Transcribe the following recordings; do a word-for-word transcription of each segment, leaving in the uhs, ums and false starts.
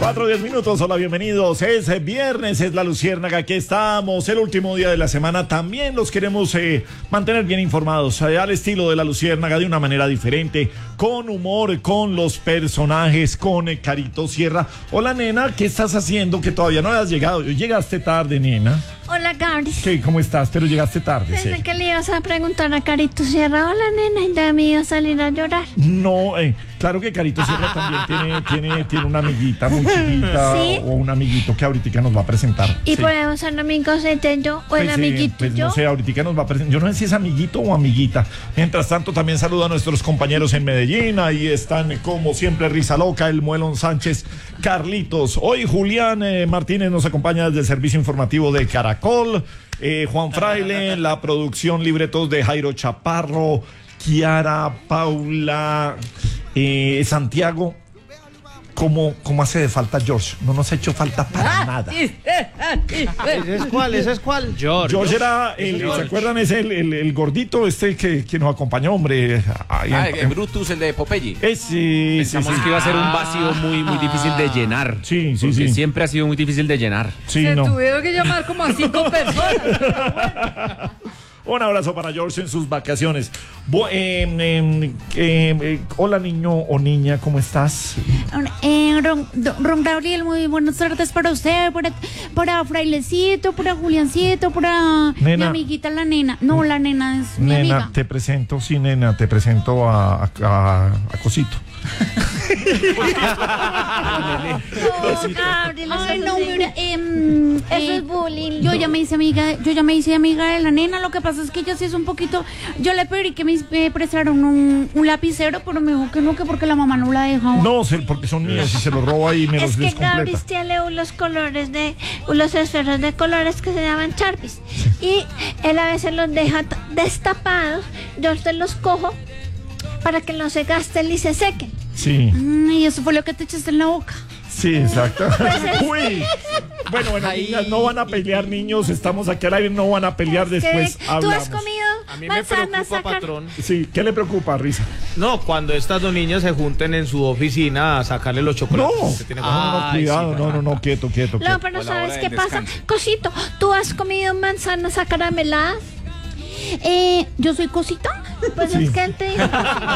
cuatro, diez minutos, hola, bienvenidos. Es viernes, es la Luciérnaga, aquí estamos, el último día de la semana. También los queremos eh, mantener bien informados, eh, al estilo de la Luciérnaga, de una manera diferente, con humor, con los personajes, con eh, Carito Sierra. Hola, nena, ¿qué estás haciendo? Que todavía no has llegado. Llegaste tarde, nena. Hola, Gabri. ¿Qué? ¿Cómo estás? Pero llegaste tarde. Pensé sí. que le ibas a preguntar a Carito Sierra. Hola, nena, y de mí iba a salir a llorar. No, eh, claro que Carito Sierra también tiene, tiene, tiene una amiguita muy chiquita. ¿Sí? O un amiguito que ahorita nos va a presentar. ¿Y sí. podemos ser amigos entre yo o el Pues, amiguito eh, pues, yo? no sé, ahorita nos va a presentar. Yo no sé si es amiguito o amiguita. Mientras tanto, también saludo a nuestros compañeros en Medellín. Ahí están, eh, como siempre, Risa Loca, el Muelón Sánchez, Carlitos. Hoy Julián eh, Martínez nos acompaña desde el servicio informativo de Caracol. Eh, Juan Fraile, la producción, libretos de Jairo Chaparro, Kiara, Paula, eh, Santiago. ¿Cómo, ¿Cómo hace de falta George? No nos ha hecho falta para Ah, nada. ¿Ese es cuál? ¿Ese es cuál? George. George era, el, George. ¿se acuerdan? Es el, el, el gordito este que, que nos acompañó, hombre. Ahí Ah, en- el Brutus, el de Popeye. Eh, sí, sí, Pensamos sí. que iba a ser un vacío muy, muy difícil de llenar. Sí, sí, porque sí. siempre ha sido muy difícil de llenar. Sí, Se no. tuvieron que llamar como a cinco personas. Un abrazo para George en sus vacaciones. Bo- eh, eh, eh, eh, hola, niño o niña, ¿cómo estás? Eh, Ron, Ron Gabriel, muy buenas tardes para usted, para, para Frailecito, para Juliancito, para mi Nena. amiguita la nena. No, la nena es mi Nena, amiga. te presento, sí, nena, te presento a, a, a- a Cosito. No, Gabriel, Ay, no, mira, em, Eso eh, es bullying. Yo ya me hice amiga, yo ya me hice amiga de la nena. Lo que pasa es que ella sí es un poquito. Yo le pedí que me eh, prestaron un, un lapicero, pero me dijo que no, que porque la mamá no la dejaba. No, se- porque son míos y se los roba y me Es los que Gabriel descompleta. tiene unos colores de, unos esferos de colores que se llaman Sharpies. Y él a veces los deja t- destapados. Yo te los cojo para que no se gasten y se sequen. Sí, Mm, y eso fue lo que te echaste en la boca. sí, exacto. Uy. Bueno, bueno, Ahí- niñas, no van a pelear, niños. Estamos aquí al aire, no van a pelear después. ¿Tú Hablamos. has comido A mí me manzanas preocupa, sacar- patrón. Sí, ¿qué le preocupa, Risa? No, cuando estas dos niñas se junten en su oficina a sacarle los No, chocolates. Se tiene que- no, no, Ay, cuidado, sí, no, no, no, quieto, quieto. No, quieto. pero O la ¿sabes hora qué del pasa? descanso. Cosito, ¿tú has comido manzanas acarameladas? Eh, ¿yo soy cosita? Pues Sí. es que él te dijo.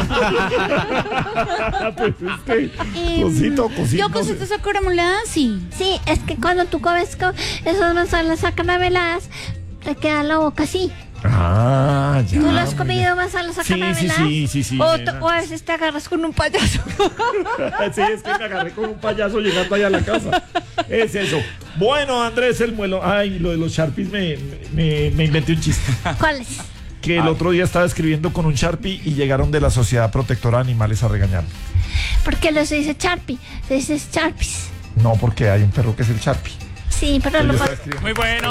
Pues es que, Em, cosito, cosito. Yo cosita esa caramulada, sí. Sí, es que cuando tú comes co- esas manzanas acarameladas, te queda la boca así. Ah, ya. ¿Tú lo has muy comido manzanas Sí, sí, acarameladas? sí, sí, sí, O, nena. t- o a veces te agarras con un payaso. bien. Sí, es que me agarré con un payaso llegando allá a la casa. Es eso. Bueno, Andrés, el muelo. Ay, lo de los Sharpies me, me, me inventé un chiste. ¿Cuáles? Que el otro día estaba escribiendo con un Sharpie y llegaron de la Sociedad Protectora de Animales a regañarme. Porque lo se dice Sharpie, se dice Sharpies. No, porque hay un perro que es el Sharpie. Sí, pero lo Yo pa- estaba escribiendo. Muy bueno.